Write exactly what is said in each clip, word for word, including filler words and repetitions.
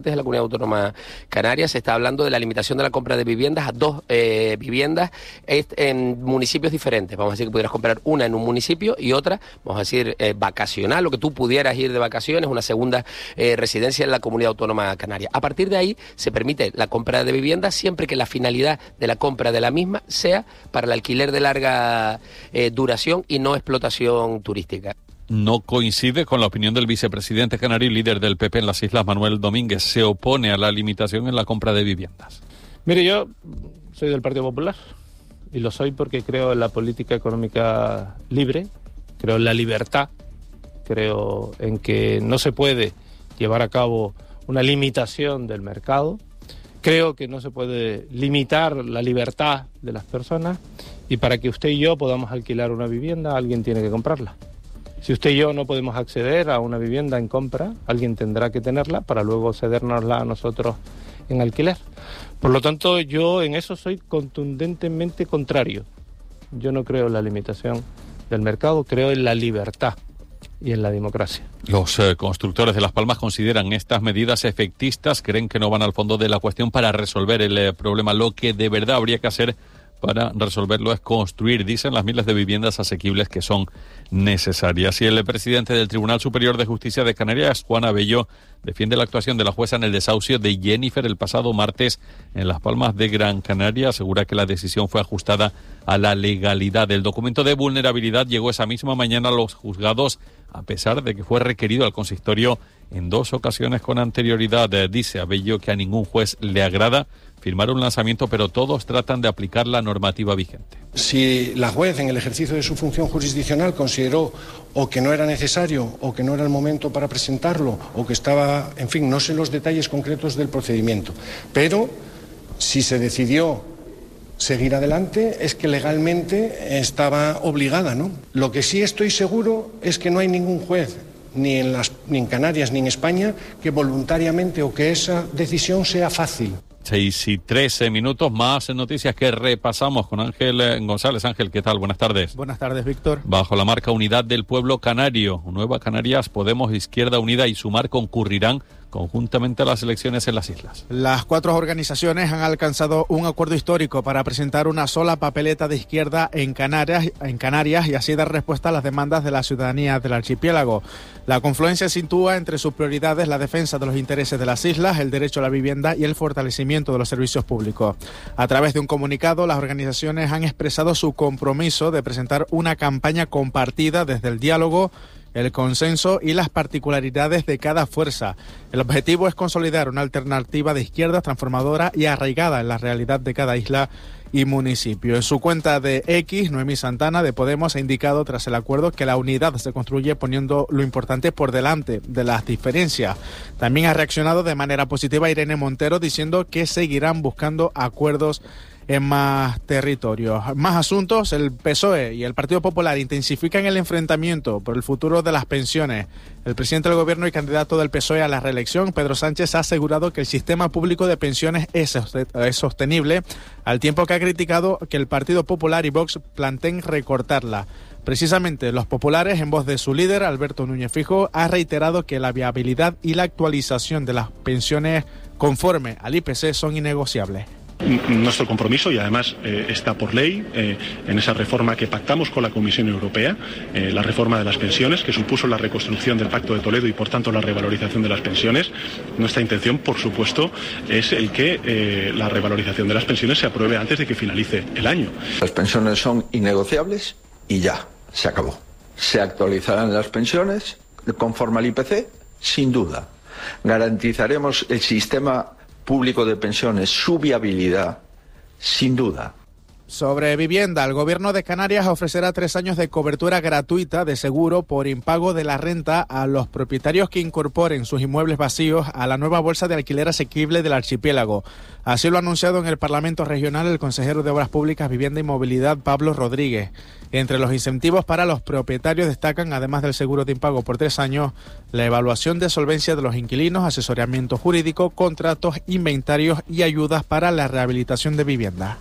de la Comunidad Autónoma Canaria se está hablando de la limitación de la compra de viviendas a dos eh, viviendas en municipios diferentes. Vamos a decir que pudieras comprar una en un municipio y otra, vamos a decir, eh, vacacional, lo que tú pudieras ir de vacaciones, una segunda eh, residencia en la Comunidad Autónoma Canaria. A partir de ahí se permite la compra de viviendas siempre que la finalidad de la compra de la misma sea para el alquiler de larga eh, duración y no explotación turística. No coincide con la opinión del vicepresidente canario y líder del P P en las Islas, Manuel Domínguez. Se opone a la limitación en la compra de viviendas. Mire, yo soy del Partido Popular y lo soy porque creo en la política económica libre, creo en la libertad, creo en que no se puede llevar a cabo una limitación del mercado, creo que no se puede limitar la libertad de las personas y para que usted y yo podamos alquilar una vivienda, alguien tiene que comprarla. Si usted y yo no podemos acceder a una vivienda en compra, alguien tendrá que tenerla para luego cedérnosla a nosotros en alquiler. Por lo tanto, yo en eso soy contundentemente contrario. Yo no creo en la limitación del mercado, creo en la libertad y en la democracia. Los eh, constructores de Las Palmas consideran estas medidas efectistas, creen que no van al fondo de la cuestión para resolver el eh, problema. Lo que de verdad habría que hacer para resolverlo es construir, dicen, las miles de viviendas asequibles que son necesarias. Y el presidente del Tribunal Superior de Justicia de Canarias, Juan Abelló, defiende la actuación de la jueza en el desahucio de Jennifer el pasado martes en Las Palmas de Gran Canaria. Asegura que la decisión fue ajustada a la legalidad. El documento de vulnerabilidad llegó esa misma mañana a los juzgados, a pesar de que fue requerido al consistorio en dos ocasiones con anterioridad. Dice Abelló que a ningún juez le agrada firmar un lanzamiento, pero todos tratan de aplicar la normativa vigente. Si la juez, en el ejercicio de su función jurisdiccional, consideró o que no era necesario o que no era el momento para presentarlo o que estaba, en fin, no sé los detalles concretos del procedimiento, pero si se decidió seguir adelante es que legalmente estaba obligada, ¿no? Lo que sí estoy seguro es que no hay ningún juez, ni en, las, ni en Canarias ni en España, que voluntariamente o que esa decisión sea fácil. Seis y trece minutos, más noticias que repasamos con Ángel González. Ángel, ¿qué tal? Buenas tardes. Buenas tardes, Víctor. Bajo la marca Unidad del Pueblo Canario, Nueva Canarias, Podemos, Izquierda Unida y Sumar concurrirán conjuntamente a las elecciones en las islas. Las cuatro organizaciones han alcanzado un acuerdo histórico para presentar una sola papeleta de izquierda en Canarias, en Canarias y así dar respuesta a las demandas de la ciudadanía del archipiélago. La confluencia sitúa entre sus prioridades la defensa de los intereses de las islas, el derecho a la vivienda y el fortalecimiento de los servicios públicos. A través de un comunicado, las organizaciones han expresado su compromiso de presentar una campaña compartida desde el diálogo, el consenso y las particularidades de cada fuerza. El objetivo es consolidar una alternativa de izquierda transformadora y arraigada en la realidad de cada isla y municipio. En su cuenta de X, Noemí Santana de Podemos ha indicado tras el acuerdo que la unidad se construye poniendo lo importante por delante de las diferencias. También ha reaccionado de manera positiva Irene Montero diciendo que seguirán buscando acuerdos en más territorios. Más asuntos, el P S O E y el Partido Popular intensifican el enfrentamiento por el futuro de las pensiones. El presidente del Gobierno y candidato del P S O E a la reelección, Pedro Sánchez, ha asegurado que el sistema público de pensiones es sostenible, al tiempo que ha criticado que el Partido Popular y Vox planteen recortarla. Precisamente, los populares, en voz de su líder, Alberto Núñez Fijo, ha reiterado que la viabilidad y la actualización de las pensiones conforme al I P C son innegociables. Nuestro compromiso, y además eh, está por ley, eh, en esa reforma que pactamos con la Comisión Europea, eh, la reforma de las pensiones, que supuso la reconstrucción del Pacto de Toledo y, por tanto, la revalorización de las pensiones. Nuestra intención, por supuesto, es el que eh, la revalorización de las pensiones se apruebe antes de que finalice el año. Las pensiones son innegociables y ya, se acabó. Se actualizarán las pensiones conforme al I P C, sin duda. Garantizaremos el sistema público de pensiones, su viabilidad, sin duda. Sobre vivienda, el Gobierno de Canarias ofrecerá tres años de cobertura gratuita de seguro por impago de la renta a los propietarios que incorporen sus inmuebles vacíos a la nueva bolsa de alquiler asequible del archipiélago. Así lo ha anunciado en el Parlamento Regional el consejero de Obras Públicas, Vivienda y Movilidad, Pablo Rodríguez. Entre los incentivos para los propietarios destacan, además del seguro de impago por tres años, la evaluación de solvencia de los inquilinos, asesoramiento jurídico, contratos, inventarios y ayudas para la rehabilitación de viviendas.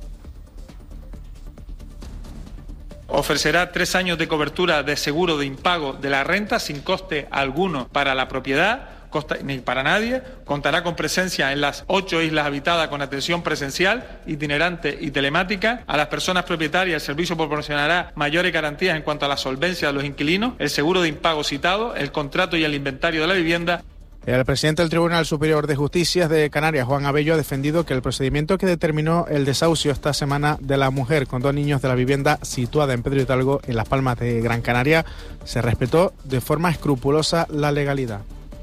Ofrecerá tres años de cobertura de seguro de impago de la renta sin coste alguno para la propiedad, costa, ni para nadie. Contará con presencia en las ocho islas habitadas con atención presencial, itinerante y telemática. A las personas propietarias el servicio proporcionará mayores garantías en cuanto a la solvencia de los inquilinos, el seguro de impago citado, el contrato y el inventario de la vivienda. El presidente del Tribunal Superior de Justicia de Canarias, Juan Abello, ha defendido que el procedimiento que determinó el desahucio esta semana de la mujer con dos niños de la vivienda situada en Pedro Hidalgo, en Las Palmas de Gran Canaria, se respetó de forma escrupulosa la legalidad.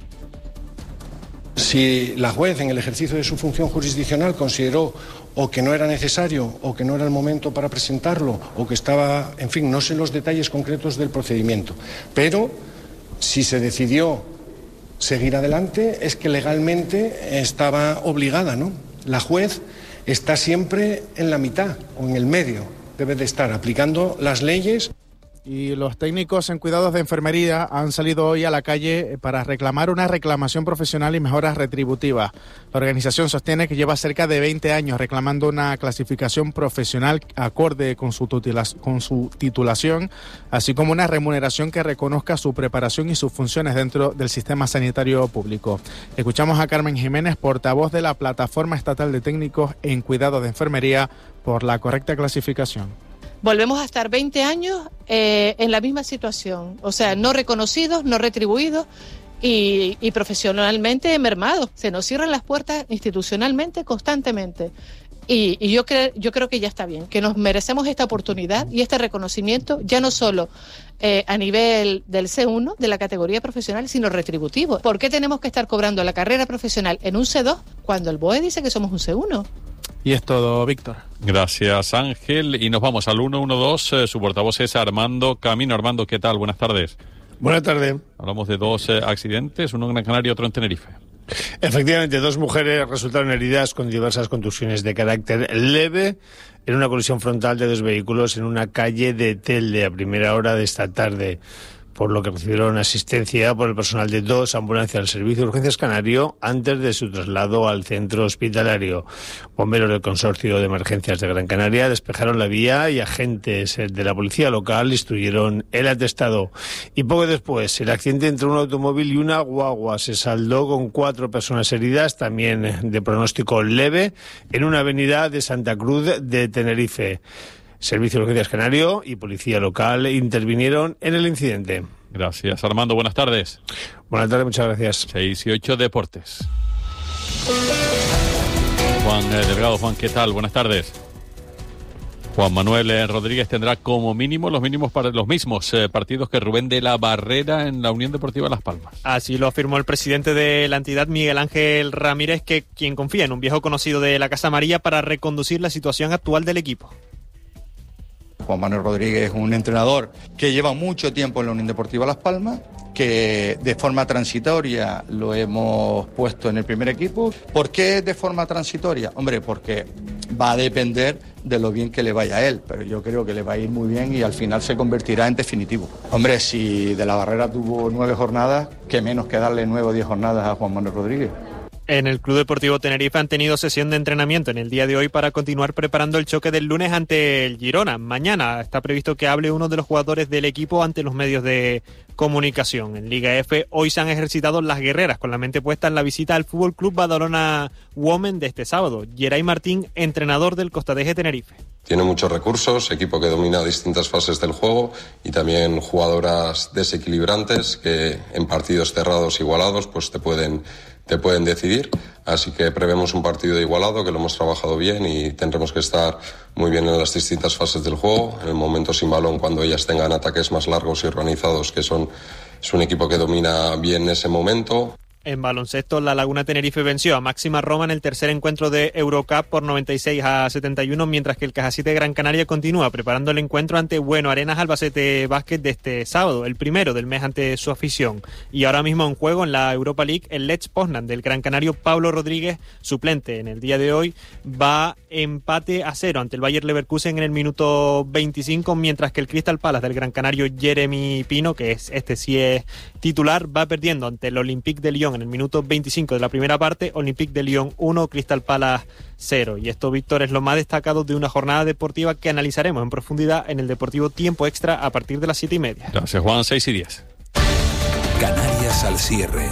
Si la juez, en el ejercicio de su función jurisdiccional, consideró o que no era necesario o que no era el momento para presentarlo o que estaba, en fin, no sé los detalles concretos del procedimiento, pero si se decidió seguir adelante es que legalmente estaba obligada, ¿no? La juez está siempre en la mitad o en el medio, debe de estar aplicando las leyes. Y los técnicos en cuidados de enfermería han salido hoy a la calle para reclamar una reclamación profesional y mejoras retributivas. La organización sostiene que lleva cerca de veinte años reclamando una clasificación profesional acorde con su, con su titulación, así como una remuneración que reconozca su preparación y sus funciones dentro del sistema sanitario público. Escuchamos a Carmen Jiménez, portavoz de la Plataforma Estatal de Técnicos en Cuidados de Enfermería, por la correcta clasificación. Volvemos a estar veinte años eh, en la misma situación, o sea, no reconocidos, no retribuidos y, y profesionalmente mermados. Se nos cierran las puertas institucionalmente constantemente. Y, y yo, cre- yo creo que ya está bien, que nos merecemos esta oportunidad y este reconocimiento, ya no solo eh, a nivel del C uno, de la categoría profesional, sino retributivo. ¿Por qué tenemos que estar cobrando la carrera profesional en un C dos cuando el B O E dice que somos un C uno? Y es todo, Víctor. Gracias, Ángel. Y nos vamos al ciento doce. Eh, su portavoz es Armando Camino. Armando, ¿qué tal? Buenas tardes. Buenas tardes. Hablamos de dos eh, accidentes, uno en Gran Canaria y otro en Tenerife. Efectivamente, dos mujeres resultaron heridas con diversas contusiones de carácter leve en una colisión frontal de dos vehículos en una calle de Telde a primera hora de esta tarde, por lo que recibieron asistencia por el personal de dos ambulancias del Servicio de Urgencias Canario antes de su traslado al centro hospitalario. Bomberos del Consorcio de Emergencias de Gran Canaria despejaron la vía y agentes de la policía local instruyeron el atestado. Y poco después, el accidente entre un automóvil y una guagua se saldó con cuatro personas heridas, también de pronóstico leve, en una avenida de Santa Cruz de Tenerife. Servicio de Urgencias Canario y Policía Local intervinieron en el incidente. Gracias, Armando. Buenas tardes. Buenas tardes, muchas gracias. seis y ocho Deportes. Juan eh, Delgado. Juan, ¿qué tal? Buenas tardes. Juan Manuel eh, Rodríguez tendrá como mínimo los mínimos para los mismos eh, partidos que Rubén de la Barrera en la Unión Deportiva Las Palmas. Así lo afirmó el presidente de la entidad, Miguel Ángel Ramírez, que quien confía en un viejo conocido de la Casa Amarilla para reconducir la situación actual del equipo. Juan Manuel Rodríguez es un entrenador que lleva mucho tiempo en la Unión Deportiva Las Palmas, que de forma transitoria lo hemos puesto en el primer equipo. ¿Por qué de forma transitoria? Hombre, porque va a depender de lo bien que le vaya a él, pero yo creo que le va a ir muy bien y al final se convertirá en definitivo. Hombre, si de la Barrera tuvo nueve jornadas, qué menos que darle nueve o diez jornadas a Juan Manuel Rodríguez. En el Club Deportivo Tenerife han tenido sesión de entrenamiento en el día de hoy para continuar preparando el choque del lunes ante el Girona. Mañana está previsto que hable uno de los jugadores del equipo ante los medios de comunicación. En Liga F hoy se han ejercitado las guerreras con la mente puesta en la visita al Fútbol Club Badalona Women de este sábado. Geray Martín, entrenador del Costadeje Tenerife. Tiene muchos recursos, equipo que domina distintas fases del juego y también jugadoras desequilibrantes que en partidos cerrados igualados pues te pueden te pueden decidir, así que prevemos un partido igualado, que lo hemos trabajado bien y tendremos que estar muy bien en las distintas fases del juego, en el momento sin balón, cuando ellas tengan ataques más largos y organizados, que son es un equipo que domina bien ese momento. En baloncesto, la Laguna Tenerife venció a Máxima Roma en el tercer encuentro de Eurocup por noventa y seis a setenta y uno, mientras que el Cajasite Gran Canaria continúa preparando el encuentro ante Bueno Arenas Albacete Básquet de este sábado, el primero del mes ante su afición. Y ahora mismo en juego en la Europa League, el Lech Poznan del Gran Canario Pablo Rodríguez, suplente en el día de hoy, va empate a cero ante el Bayer Leverkusen en el minuto veinticinco, mientras que el Crystal Palace del Gran Canario Jeremy Pino, que es este sí es titular, va perdiendo ante el Olympique de Lyon en el minuto veinticinco de la primera parte. Olympique de Lyon uno, Crystal Palace cero. Y esto, Víctor, es lo más destacado de una jornada deportiva que analizaremos en profundidad en el Deportivo Tiempo Extra a partir de las siete y media. Gracias, Juan. seis y diez. Canarias al cierre.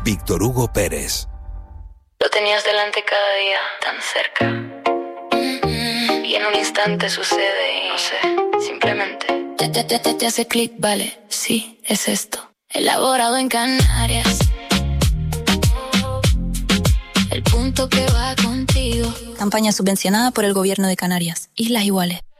Víctor Hugo Pérez. Lo tenías delante cada día, tan cerca. Mm-hmm. Y en un instante sucede y no sé, simplemente te, te, te, te, te hace clic, vale, sí, es esto. Elaborado en Canarias. El punto que va contigo. Campaña subvencionada por el Gobierno de Canarias. Islas Iguales.